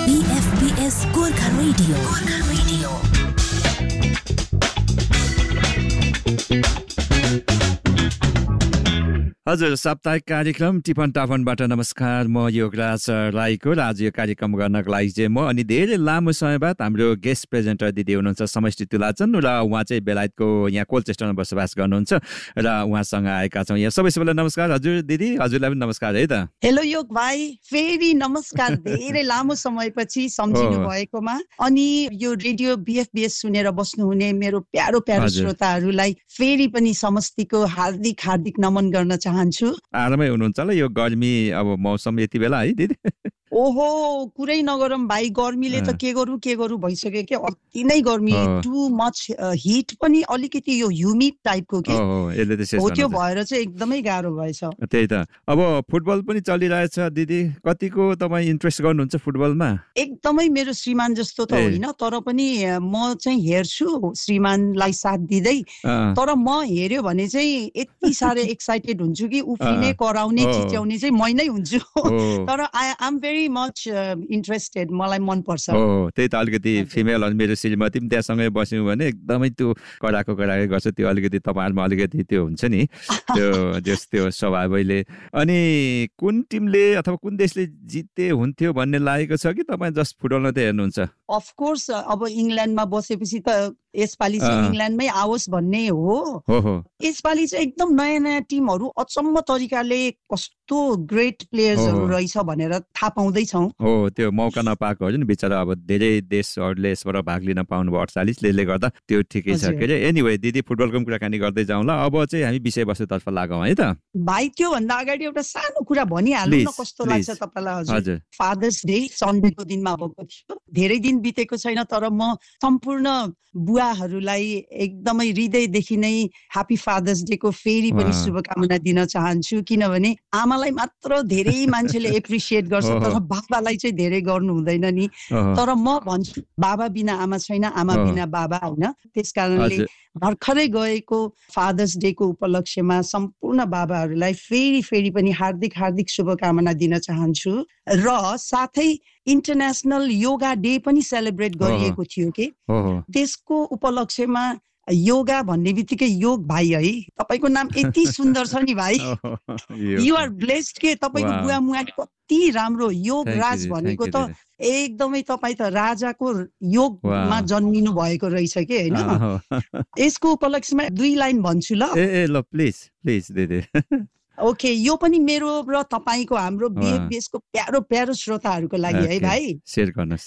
BFBS Gorkha radio हजुर साप्ताहिक कार्यक्रम टिफन टाफनबाट नमस्कार। म योगराज राईको र आज यो कार्यक्रम गर्नको लागि चाहिँ म अनि धेरै लामो समय बाद हाम्रो गेस्ट प्रेजेन्टर दिदी हुनुहुन्छ समष्टि तुलाचन र उहाँ चाहिँ बेलायतको यहाँ कोलचेस्टरमा बसोबास गर्नुहुन्छ र उहाँसँग आएका छौँ यहाँ। सबैसे पहिला नमस्कार हजुर दिदी, हजुरलाई पनि नमस्कार है त। हेलो योग भाइ, फेरि नमस्कार। धेरै लामो समयपछि सम्झिनु भएकोमा अनि यो रेडियो BFBS सुनेर बस्नुहुने मेरो प्यारो प्यारो श्रोताहरूलाई फेरि पनि समष्टिको हार्दिक हार्दिक नमन गर्न चाहन्छु। आरामै हुनुहुन्छ होला? यो गर्मी अब मौसम यति बेला है दिदी? ओहो कुरै नगरौँ भाइ, गर्मीले त के गरौँ भइसक्यो के, अति नै गर्मी, टु मच हिट पनि अलिकति यो ह्युमिड टाइपको के हो, त्यो भएर चाहिँ एकदमै गाह्रो भएछ। त्यही त। अब फुटबल पनि चलिरहेछ दिदी, कतिको तपाईँ इन्ट्रेस्ट गर्नुहुन्छ फुटबलमा? एकदमै मेरो श्रीमान जस्तो त होइन, तर पनि म चाहिँ हेर्छु श्रीमानलाई साथ दिँदै, तर म हेर्यो भने चाहिँ यति साह्रो एक्साइटेड हुन्छु कि उफ्रिने कराउने चिच्याउने चाहिँ मै नै हुन्छु। तर I am very much interested, मलाई मन पर्छ। त्यही त, अलिकति फिमेल मेरो श्रीमती पनि त्यहाँसँगै बस्यौँ भने एकदमै त्यो कराएको गर्छ, त्यो अलिकति तपाईँहरूमा अलिकति त्यो हुन्छ नि त्यो स्वभावैले। अनि कुन टिमले अथवा कुन देशले जिते हुन्थ्यो भन्ने लागेको छ कि तपाईँ जस्ट फुटबल मात्रै हेर्नुहुन्छ? अफकोर्स अब इङ्ल्यान्डमा बसेपछि त यसपालि चाहिँ इङ्ल्यान्डमै आओस् भन्ने हो। यसपालि चाहिँ एकदम नयाँ नयाँ टिमहरू अचम्म तरिकाले कस्तो ग्रेट प्लेयर्सहरू रहेछ भनेर थाहा पाउँदैछौँ। हो, त्यो मौका नपाएको हो नि बिचरा, अब धेरै देशहरूले यसबाट भाग लिन पाउनु भयो 48ले गर्दा, त्यो ठिकै छ के अरे। एनिवे दिदी, फुटबलको कुराकानी गर्दै जाउँला। अब चाहिँ हामी विषयवस्तुतर्फ लागौँ है त। भाइ त्योभन्दा अगाडि एउटा सानो कुरा भनिहाल्नु न, कस्तो लाग्छ तपाईँलाई? हजुर, फादर्स डे सन्डेको दिनमा भएको थियो, धेरै दिन बितेको छैन, तर म सम्पूर्ण बुवाहरूलाई एकदमै हृदयदेखि नै ह्याप्पी फादर्स डे को फेरि पनि शुभकामना दिन चाहन्छु। किनभने आमालाई मात्र धेरै मान्छेले एप्रिसिएट गर्छ, तर बाबालाई चाहिँ धेरै गर्नु हुँदैन नि। तर म भन्छु बाबा बिना आमा छैन, आमा बिना बाबा होइन। त्यस कारणले भर्खरै गएको फादर्स डे को उपलक्ष्यमा सम्पूर्ण बाबाहरूलाई फेरि पनि हार्दिक हार्दिक शुभकामना दिन चाहन्छु। र साथै इन्टरनेसनल योगा डे पनि सेलिब्रेट गरिएको थियो कि, त्यसको उपलक्ष्यमा योगा भन्ने बित्तिकै योग भाइ है, तपाईँको नाम यति सुन्दर छ नि भाइ, यु आर ब्लेस्ड के। तपाईँको बुवा मुवाले कति राम्रो योग राज भनेको त एकदमै तपाईँ त राजाको योगमा जन्मिनु भएको रहेछ कि होइन। यसको उपलक्ष्यमा 2 लाइन भन्छु ल। ल प्लिज दिदी। ओके, यो पनि मेरो र तपाईँको हाम्रो BFBS को प्यारो प्यारो श्रोताहरूको लागि है भाइ। शेयर गर्नुहोस्।